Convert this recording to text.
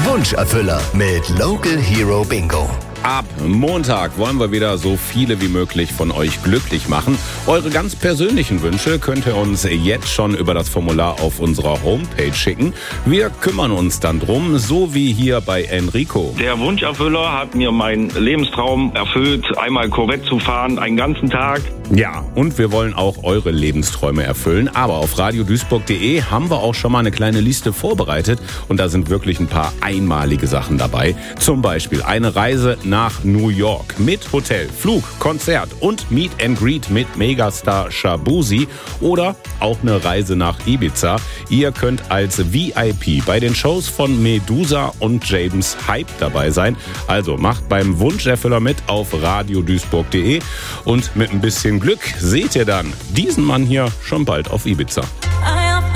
Wunscherfüller mit Local Hero Bingo. Ab Montag wollen wir wieder so viele wie möglich von euch glücklich machen. Eure ganz persönlichen Wünsche könnt ihr uns jetzt schon über das Formular auf unserer Homepage schicken. Wir kümmern uns dann drum, so wie hier bei Enrico. Der Wunscherfüller hat mir meinen Lebenstraum erfüllt, einmal Corvette zu fahren, einen ganzen Tag. Ja, und wir wollen auch eure Lebensträume erfüllen. Aber auf radioduisburg.de haben wir auch schon mal eine kleine Liste vorbereitet. Und da sind wirklich ein paar einmalige Sachen dabei. Zum Beispiel eine Reise nach New York mit Hotel, Flug, Konzert und Meet and Greet mit Megastar Shabuzi oder auch eine Reise nach Ibiza. Ihr könnt als VIP bei den Shows von Medusa und James Hype dabei sein. Also macht beim Wunscherfüller mit auf radioduisburg.de und mit ein bisschen Glück seht ihr dann diesen Mann hier schon bald auf Ibiza.